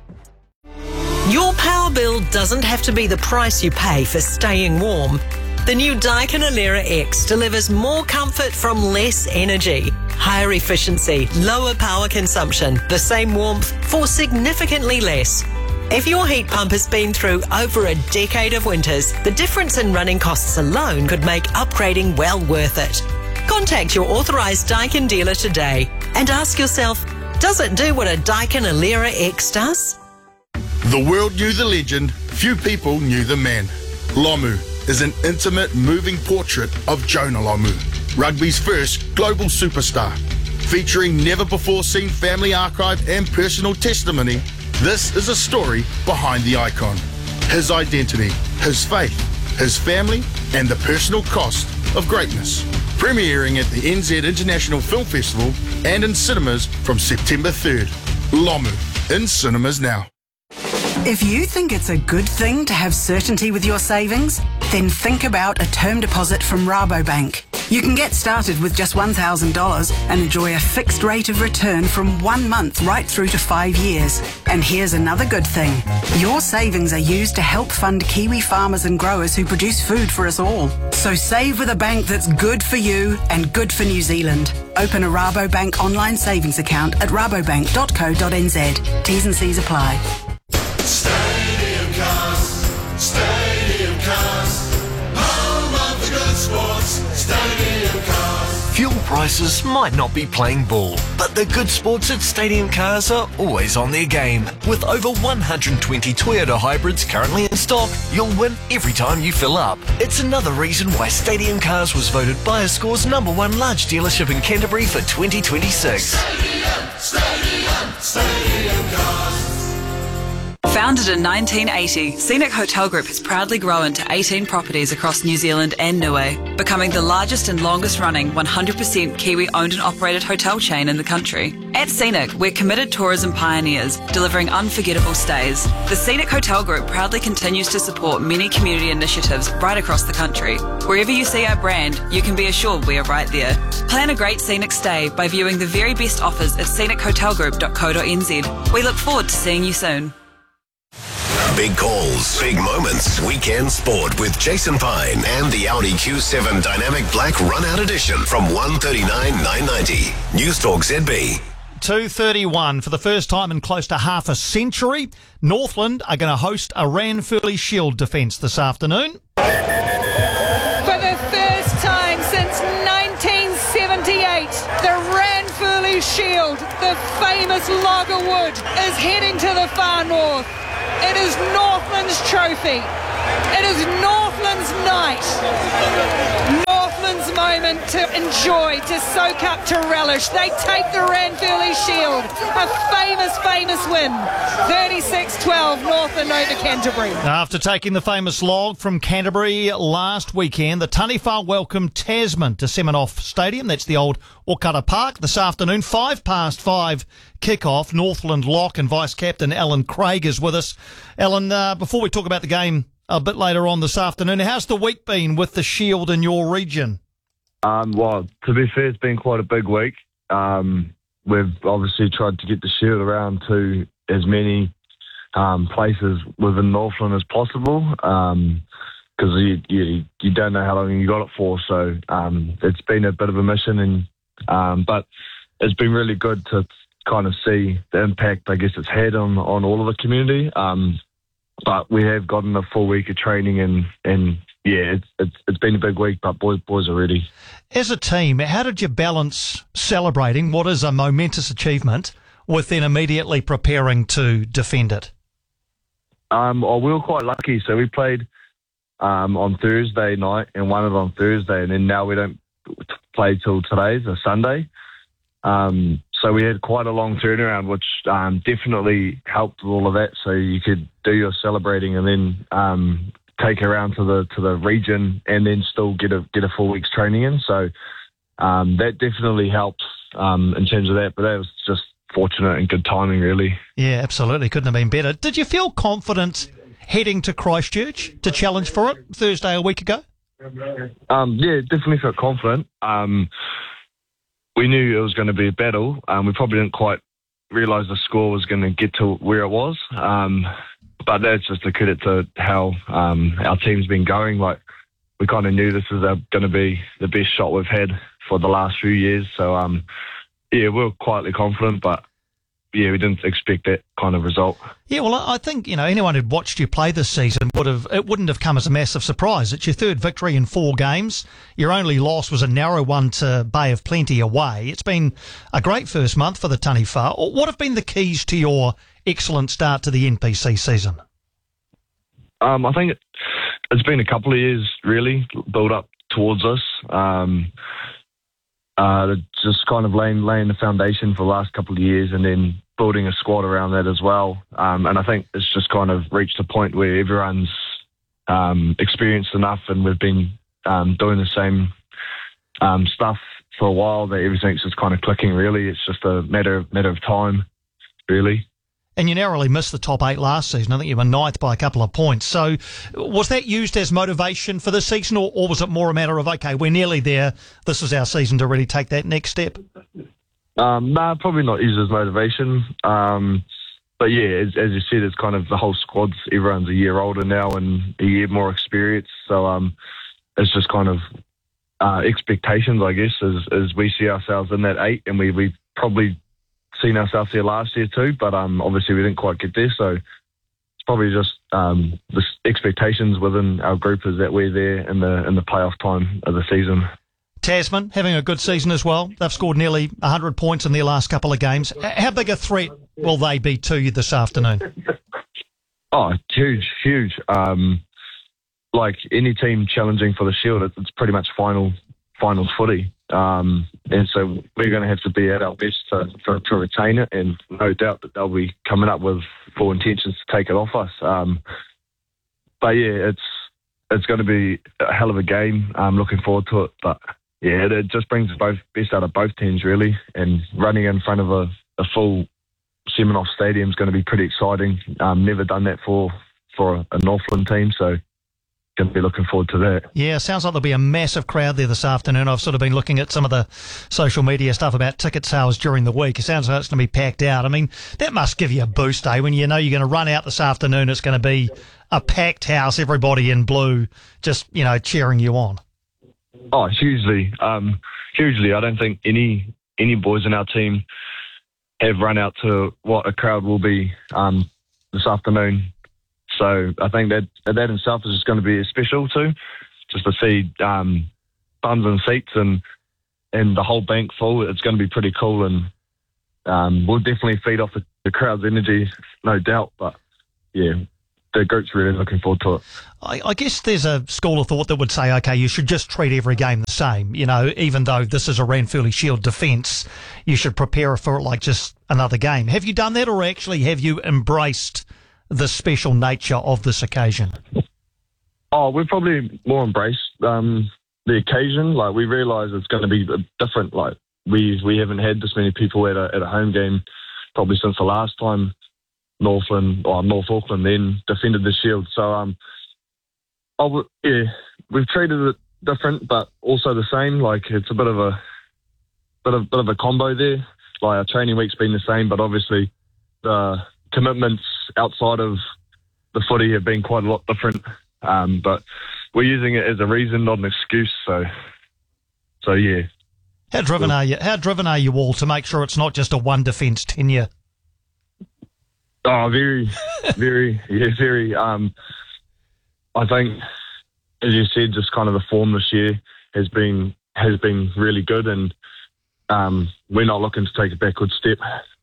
Your power bill doesn't have to be the price you pay for staying warm. The new Daikin Alera X delivers more comfort from less energy, higher efficiency, lower power consumption, the same warmth for significantly less. If your heat pump has been through over a decade of winters, the difference in running costs alone could make upgrading well worth it. Contact your authorised Daikin dealer today and ask yourself, does it do what a Daikin Alera X does? The world knew the legend, few people knew the man. Lomu is an intimate, moving portrait of Jonah Lomu, rugby's first global superstar. Featuring never-before-seen family archive and personal testimony, this is a story behind the icon. His identity, his faith, his family, and the personal cost of greatness. Premiering at the NZ International Film Festival and in cinemas from September 3rd. Lomu, in cinemas now. If you think it's a good thing to have certainty with your savings, then think about a term deposit from Rabobank. You can get started with just $1,000 and enjoy a fixed rate of return from 1 month right through to 5 years. And here's another good thing. Your savings are used to help fund Kiwi farmers and growers who produce food for us all. So save with a bank that's good for you and good for New Zealand. Open a Rabobank online savings account at rabobank.co.nz. T's and C's apply. Stadium Cars, home of the good sports, Stadium Cars. Fuel prices might not be playing ball, but the good sports at Stadium Cars are always on their game. With over 120 Toyota hybrids currently in stock, you'll win every time you fill up. It's another reason why Stadium Cars was voted BuyerScore's #1 large dealership in Canterbury for 2026. Stadium Cars. Founded in 1980, Scenic Hotel Group has proudly grown to 18 properties across New Zealand and Niue, becoming the largest and longest running 100% Kiwi owned and operated hotel chain in the country. At Scenic, we're committed tourism pioneers, delivering unforgettable stays. The Scenic Hotel Group proudly continues to support many community initiatives right across the country. Wherever you see our brand, you can be assured we are right there. Plan a great scenic stay by viewing the very best offers at scenichotelgroup.co.nz. We look forward to seeing you soon. Big calls, big moments. Weekend Sport with Jason Pine and the Audi Q7 Dynamic Black Run-Out Edition from 139,990. News Talk ZB. 2:31 for the first time in close to half a century. Northland are going to host a Ranfurly Shield defence this afternoon. For the first time since 1978, the Ranfurly Shield, the famous logger wood, is heading to the far north. It is Northland's trophy. It is Northland's night. Northland's moment to enjoy, to soak up, to relish. They take the Ranfurly Shield. A famous win. 36-12 Northland over Canterbury. After taking the famous log from Canterbury last weekend, the Taniwha welcome Tasman to Seminoff Stadium. That's the old Okara Park this afternoon. 5:05 kick-off. Northland lock and vice-captain Alan Craig is with us. Alan, before we talk about the game a bit later on this afternoon, how's the week been with the Shield in your region? Well, to be fair, it's been quite a big week. We've obviously tried to get the Shield around to as many places within Northland as possible, because you don't know how long you got it for. So it's been a bit of a mission, but it's been really good to kind of see the impact, I guess, it's had on all of the community. But we have gotten a full week of training, and yeah, it's been a big week, but boys are ready. As a team, how did you balance celebrating what is a momentous achievement with then immediately preparing to defend it? Well, we were quite lucky. So we played on Thursday night and won it on Thursday, and then now we don't play till today's a Sunday. So we had quite a long turnaround, which definitely helped with all of that. So you could do your celebrating and then take it around to the region, and then still get a full week's training in. So that definitely helped in terms of that. But that was just fortunate and good timing, really. Yeah, absolutely. Couldn't have been better. Did you feel confident heading to Christchurch to challenge for it Thursday a week ago? Yeah, definitely felt confident. We knew it was going to be a battle. We probably didn't quite realise the score was going to get to where it was. But that's just a credit to how our team's been going. Like, we kind of knew this is going to be the best shot we've had for the last few years. So, yeah, we were quietly confident, but yeah, we didn't expect that kind of result. Yeah, well, I think, anyone who'd watched you play this season wouldn't have come as a massive surprise. It's your third victory in 4 games. Your only loss was a narrow one to Bay of Plenty away. It's been a great first month for the Taniwha. What have been the keys to your excellent start to the NPC season? I think it's been a couple of years, really, build up towards us. Just kind of laying the foundation for the last couple of years, and then building a squad around that as well. And I think it's just kind of reached a point where everyone's experienced enough, and we've been doing the same stuff for a while, that everything's just kind of clicking, really. It's just a matter of time, really. And you narrowly missed the top 8 last season. I think you were 9th by a couple of points. So was that used as motivation for this season, or was it more a matter of, okay, we're nearly there, this is our season to really take that next step? No, probably not used as motivation. But yeah, as you said, it's kind of the whole squad's, everyone's a year older now and a year more experience. So it's just kind of expectations, I guess, as we see ourselves in that 8, and we probably seen ourselves here last year too, but obviously we didn't quite get there. So it's probably just the expectations within our group is that we're there in the playoff time of the season. Tasman having a good season as well. They've scored nearly 100 points in their last couple of games. How big a threat will they be to you this afternoon? Oh, huge. Like any team challenging for the Shield, it's pretty much finals footy. And so we're going to have to be at our best to retain it, and no doubt that they'll be coming up with full intentions to take it off us. But yeah, it's going to be a hell of a game. I'm looking forward to it. But yeah, it just brings both best out of both teams, really, and running in front of a full Semenov Stadium is going to be pretty exciting. Never done that for a Northland team, so going to be looking forward to that. Yeah, sounds like there'll be a massive crowd there this afternoon. I've sort of been looking at some of the social media stuff about ticket sales during the week. It sounds like it's going to be packed out. I mean, that must give you a boost, when you know you're going to run out this afternoon. It's going to be a packed house, everybody in blue, just, cheering you on. Oh, hugely. Hugely. I don't think any boys in our team have run out to what a crowd will be this afternoon. So I think that itself is just going to be special too, just to see bums and seats and the whole bank full. It's going to be pretty cool, and we'll definitely feed off the crowd's energy, no doubt. But yeah, the group's really looking forward to it. I guess there's a school of thought that would say, okay, you should just treat every game the same. Even though this is a Ranfurly Shield defence, you should prepare for it like just another game. Have you done that, or actually have you embraced the special nature of this occasion? Oh, we've probably more embraced the occasion. Like, we realise it's going to be different. Like, we haven't had this many people at a home game probably since the last time North Auckland then defended the Shield. So, we've treated it different, but also the same. Like, it's a bit of a combo there. Like, our training week's been the same, but obviously the commitments outside of the footy have been quite a lot different, but we're using it as a reason, not an excuse. So yeah. How driven are you? How driven are you all to make sure it's not just a one defence tenure? Oh, very, very, yeah, very. I think, as you said, just kind of the form this year has been really good, and we're not looking to take a backward step.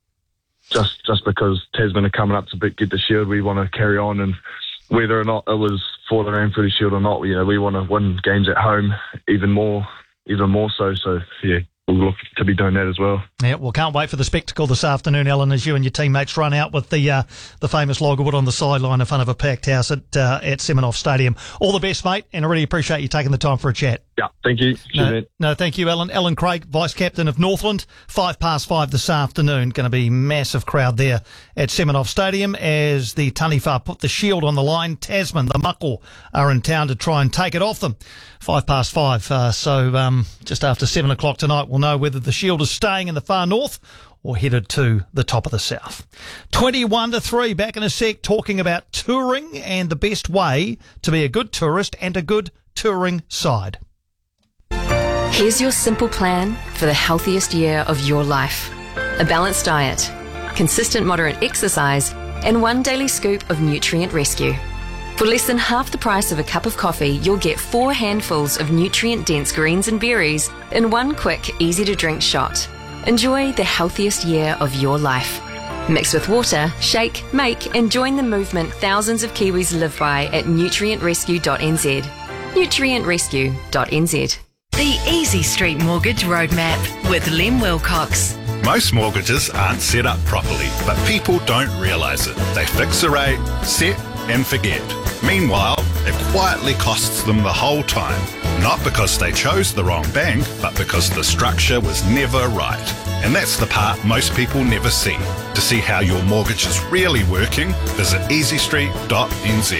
Just because Tasman are coming up to get the Shield, we want to carry on, and whether or not it was for the Ranfurly Shield or not, we want to win games at home even more so. So yeah, we'll look to be doing that as well. Yeah, well, can't wait for the spectacle this afternoon, Alan, as you and your teammates run out with the famous Loggerwood on the sideline in front of a packed house at Semenov Stadium. All the best, mate, and I really appreciate you taking the time for a chat. Yeah, thank you. No, thank you, Alan. Alan Craig, Vice-Captain of Northland, 5:05 this afternoon. Going to be massive crowd there at Semenov Stadium as the Taniwha put the Shield on the line. Tasman, the Mako, are in town to try and take it off them. 5:05, so just after 7 o'clock tonight, we'll know whether the Shield is staying in the far north or headed to the top of the south. 21-3, back in a sec, talking about touring and the best way to be a good tourist and a good touring side. Here's your simple plan for the healthiest year of your life. A balanced diet, consistent moderate exercise, and one daily scoop of Nutrient Rescue. For less than half the price of a cup of coffee, you'll get 4 handfuls of nutrient-dense greens and berries in one quick, easy-to-drink shot. Enjoy the healthiest year of your life. Mix with water, shake, make, and join the movement thousands of Kiwis live by at nutrientrescue.nz. nutrientrescue.nz. The Easy Street Mortgage Roadmap with Lem Wilcox. Most mortgages aren't set up properly, but people don't realise it. They fix a rate, set and forget. Meanwhile, it quietly costs them the whole time. Not because they chose the wrong bank, but because the structure was never right. And that's the part most people never see. To see how your mortgage is really working, visit easystreet.nz.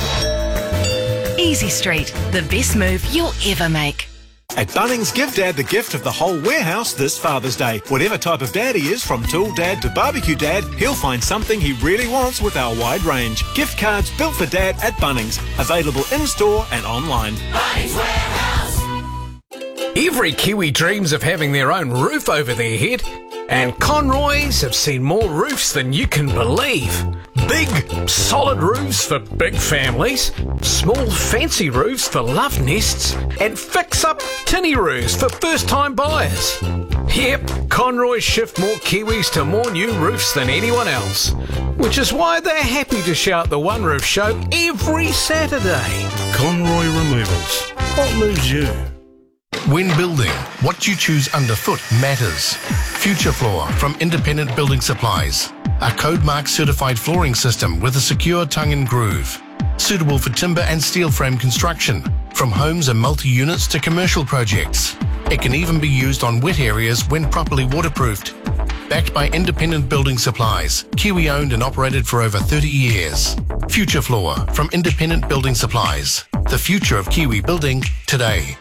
Easy Street, the best move you'll ever make. At Bunnings, give Dad the gift of the whole warehouse this Father's Day. Whatever type of dad he is, from tool dad to barbecue dad, he'll find something he really wants with our wide range. Gift cards built for Dad at Bunnings. Available in-store and online. Bunnings Warehouse. Every Kiwi dreams of having their own roof over their head, and Conroy's have seen more roofs than you can believe. Big, solid roofs for big families, small, fancy roofs for love nests, and fix-up tinny roofs for first-time buyers. Yep, Conroy's shift more Kiwis to more new roofs than anyone else, which is why they're happy to shout the One Roof Show every Saturday. Conroy Removals. What moves you? When building, what you choose underfoot matters. Future Floor from Independent Building Supplies. A code mark certified flooring system with a secure tongue and groove. Suitable for timber and steel frame construction, from homes and multi-units to commercial projects. It can even be used on wet areas when properly waterproofed. Backed by Independent Building Supplies, Kiwi owned and operated for over 30 years. Future Floor from Independent Building Supplies. The future of Kiwi building today.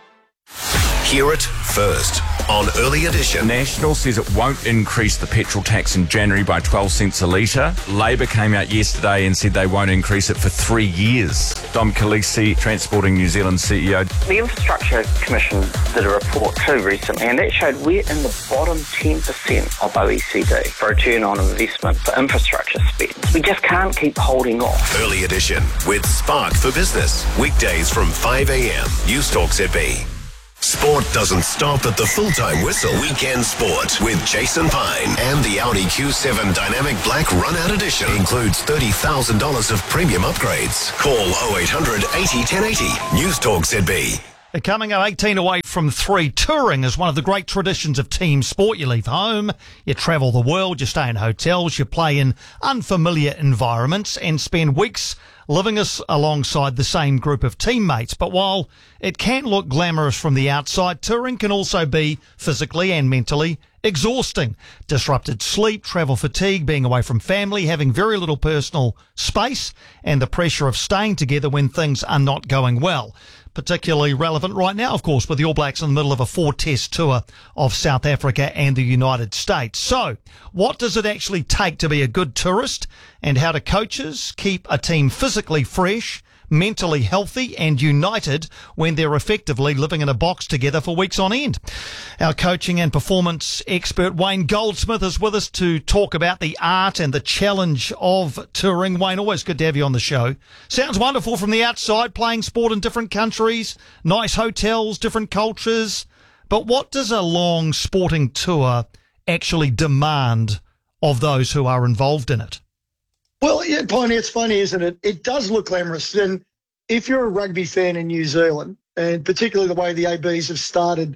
Hear it first on Early Edition. National says it won't increase the petrol tax in January by 12 cents a litre. Labor came out yesterday and said they won't increase it for 3 years. Dom Khaleesi, Transporting New Zealand CEO. The Infrastructure Commission did a report too recently, and that showed we're in the bottom 10% of OECD for return on investment for infrastructure spend. We just can't keep holding off. Early Edition with Spark for Business. Weekdays from 5 a.m. News Talk ZB. Sport doesn't stop at the full-time whistle. Weekend Sport with Jason Pine and the Audi Q7 Dynamic Black Run-Out Edition includes $30,000 of premium upgrades. Call 0800 80 1080. News Talk ZB. Coming up 18 away from 3, touring is one of the great traditions of team sport. You leave home, you travel the world, you stay in hotels, you play in unfamiliar environments and spend weeks living alongside the same group of teammates. But while it can look glamorous from the outside, touring can also be physically and mentally exhausting. Disrupted sleep, travel fatigue, being away from family, having very little personal space, and the pressure of staying together when things are not going well. Particularly relevant right now, of course, with the All Blacks in the middle of a 4-test tour of South Africa and the United States. So, what does it actually take to be a good tourist, and how do coaches keep a team physically fresh, mentally healthy and united when they're effectively living in a box together for weeks on end? Our coaching and performance expert Wayne Goldsmith is with us to talk about the art and the challenge of touring. Wayne, always good to have you on the show. Sounds wonderful from the outside, playing sport in different countries, nice hotels, different cultures. But what does a long sporting tour actually demand of those who are involved in it? Well, yeah, Pioneer, it's funny, isn't it? It does look glamorous. And if you're a rugby fan in New Zealand, and particularly the way the ABs have started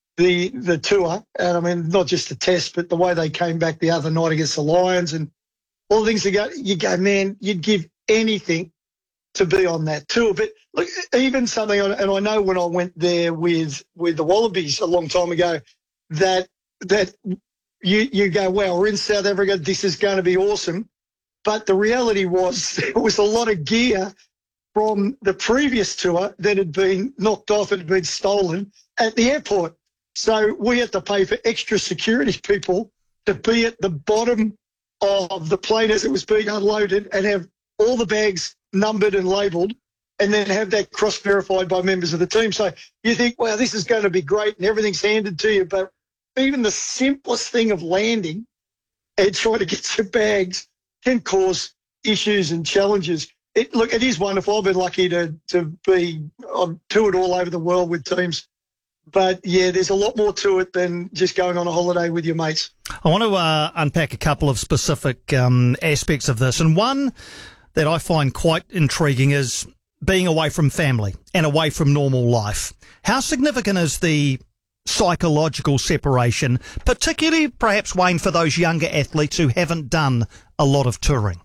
the tour, and I mean, not just the test, but the way they came back the other night against the Lions and all the things you go, man, you'd give anything to be on that tour. But look, even something, and I know when I went there with the Wallabies a long time ago, that you go, wow, we're in South Africa, this is going to be awesome. But the reality was there was a lot of gear from the previous tour that had been knocked off and had been stolen at the airport. So we had to pay for extra security people to be at the bottom of the plane as it was being unloaded and have all the bags numbered and labelled and then have that cross-verified by members of the team. So you think, wow, this is going to be great and everything's handed to you. But even the simplest thing of landing and trying to get your bags can cause issues and challenges. It is wonderful. I've been lucky to be toured all over the world with teams. But, yeah, there's a lot more to it than just going on a holiday with your mates. I want to unpack a couple of specific aspects of this. And one that I find quite intriguing is being away from family and away from normal life. How significant is the psychological separation, particularly perhaps, Wayne, for those younger athletes who haven't done a lot of touring?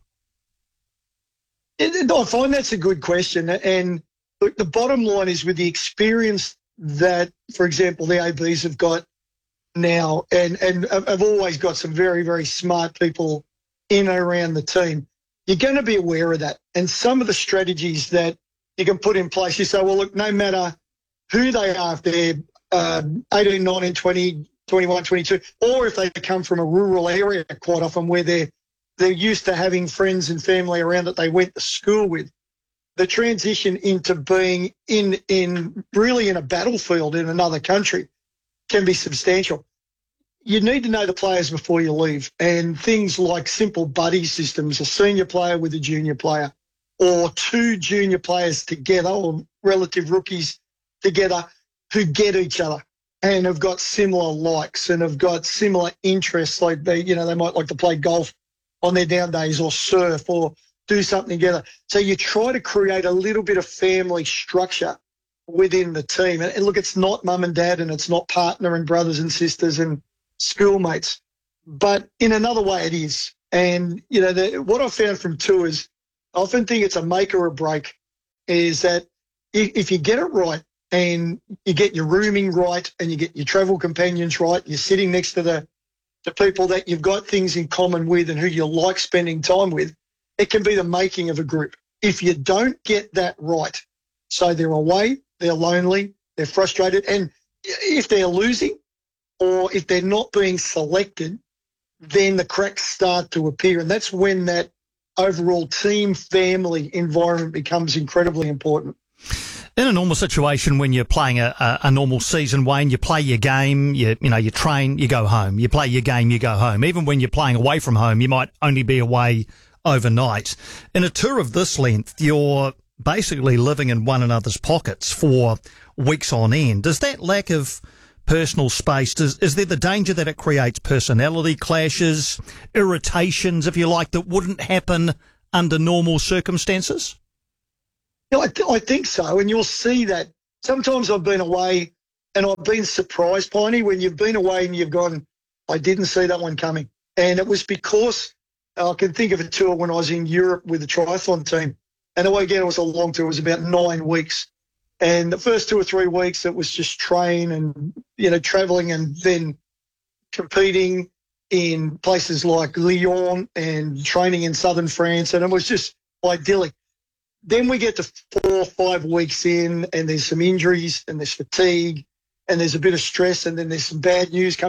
I find that's a good question. And look, the bottom line is with the experience that, for example, the ABs have got now, and have always got some very, very smart people in and around the team, you're going to be aware of that. And some of the strategies that you can put in place, you say, well, look, no matter who they are, if they're 18, 19, 20, 21, 22, or if they come from a rural area quite often where they're used to having friends and family around that they went to school with, the transition into being in really in a battlefield in another country can be substantial. You need to know the players before you leave, and things like simple buddy systems, a senior player with a junior player, or two junior players together, or relative rookies together, who get each other and have got similar likes and have got similar interests. Like they might like to play golf on their down days or surf or do something together. So you try to create a little bit of family structure within the team. And look, it's not mum and dad and it's not partner and brothers and sisters and schoolmates, but in another way it is. And, what I've found from tours, I often think it's a make or a break, is that if you get it right, and you get your rooming right and you get your travel companions right, you're sitting next to the to people that you've got things in common with and who you like spending time with, it can be the making of a group. If you don't get that right, so they're away, they're lonely, they're frustrated, and if they're losing or if they're not being selected, then the cracks start to appear. And that's when that overall team family environment becomes incredibly important. In a normal situation, when you're playing a normal season, Wayne, you play your game, you train, you go home. You play your game, you go home. Even when you're playing away from home, you might only be away overnight. In a tour of this length, you're basically living in one another's pockets for weeks on end. Does that lack of personal space, is there the danger that it creates personality clashes, irritations, if you like, that wouldn't happen under normal circumstances? I think so, and you'll see that. Sometimes I've been away and I've been surprised, Piney, when you've been away and you've gone, I didn't see that one coming. And it was because I can think of a tour when I was in Europe with the triathlon team. And again, it was a long tour. It was about 9 weeks. And the first 2 or 3 weeks, it was just train and, traveling and then competing in places like Lyon and training in southern France. And it was just idyllic. Then we get to 4 or 5 weeks in and there's some injuries and there's fatigue and there's a bit of stress and then there's some bad news coming.